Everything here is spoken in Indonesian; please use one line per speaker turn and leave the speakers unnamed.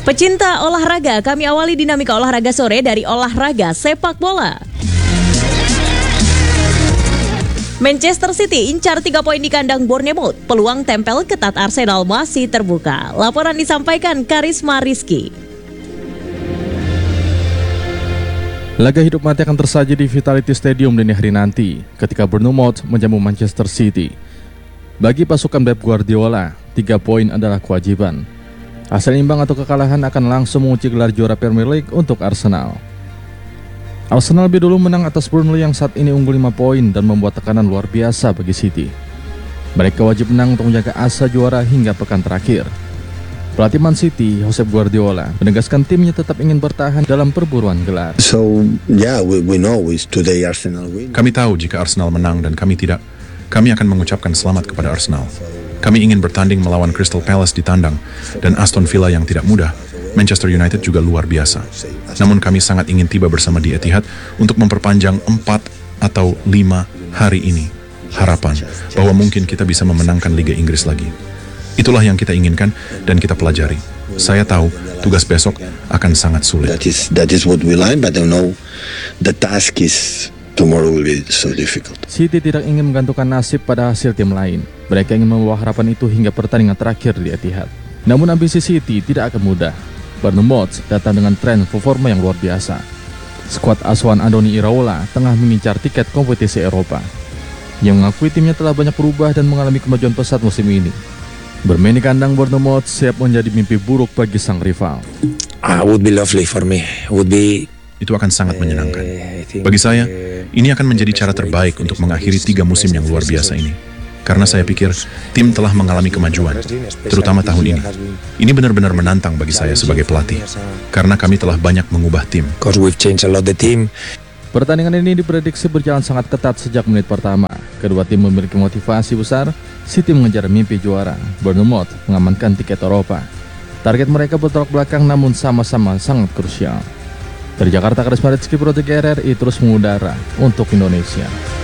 Pecinta olahraga, kami awali dinamika olahraga sore dari olahraga sepak bola. Manchester City incar 3 poin di kandang Bournemouth. Peluang tempel ketat Arsenal masih terbuka. Laporan disampaikan Karisma Rizky.
Laga hidup mati akan tersaji di Vitality Stadium dini hari nanti ketika Bournemouth menjamu Manchester City. Bagi pasukan Pep Guardiola, 3 poin adalah kewajiban. Hasil imbang atau kekalahan akan langsung mengunci gelar juara Premier League untuk Arsenal. Arsenal lebih dulu menang atas Burnley yang saat ini unggul 5 poin dan membuat tekanan luar biasa bagi City. Mereka wajib menang untuk menjaga asa juara hingga pekan terakhir. Pelatih Man City, Josep Guardiola, menegaskan timnya tetap ingin bertahan dalam perburuan gelar.
Kami tahu jika Arsenal menang dan kami tidak, kami akan mengucapkan selamat kepada Arsenal. Kami ingin bertanding melawan Crystal Palace di tandang dan Aston Villa yang tidak mudah. Manchester United juga luar biasa. Namun kami sangat ingin tiba bersama di Etihad untuk memperpanjang 4 atau 5 hari ini. Harapan bahwa mungkin kita bisa memenangkan Liga Inggris lagi. Itulah yang kita inginkan dan kita pelajari. Saya tahu tugas besok akan sangat sulit.
That is what we like, but I know the task is tomorrow will be so difficult.
City tidak ingin menggantungkan nasib pada hasil tim lain. Mereka ingin membawa harapan itu hingga pertandingan terakhir di Etihad. Namun ambisi City tidak akan mudah. Bournemouth datang dengan tren performa yang luar biasa. Skuad asuhan Andoni Iraola tengah mengincar tiket kompetisi Eropa. Yang mengakui timnya telah banyak berubah dan mengalami kemajuan pesat musim ini. Bermain di kandang Bournemouth siap menjadi mimpi buruk bagi sang rival.
Would be lovely for me.
Itu akan sangat menyenangkan. Bagi saya, ini akan menjadi cara terbaik untuk mengakhiri 3 musim yang luar biasa ini. Karena saya pikir tim telah mengalami kemajuan, terutama tahun ini. Ini benar-benar menantang bagi saya sebagai pelatih, karena kami telah banyak mengubah tim.
Pertandingan ini diprediksi berjalan sangat ketat sejak menit pertama. Kedua tim memiliki motivasi besar. City mengejar mimpi juara, Bournemouth mengamankan tiket Eropa. Target mereka bertolak belakang namun sama-sama sangat krusial. Dari Jakarta, Karisma Rizky, Project RRI terus mengudara untuk Indonesia.